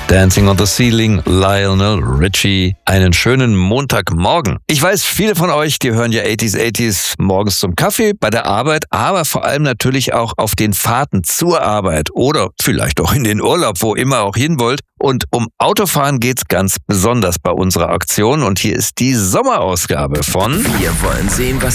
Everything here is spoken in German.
Dancing on the Ceiling, Lionel Richie. Einen schönen Montagmorgen. Ich weiß, viele von euch, die hören ja 80s morgens zum Kaffee, bei der Arbeit, aber vor allem natürlich auch auf den Fahrten zur Arbeit oder vielleicht auch in den Urlaub, wo immer auch hin wollt. Und um Autofahren geht's ganz besonders bei unserer Aktion. Und hier ist die Sommerausgabe von Wir wollen sehen, was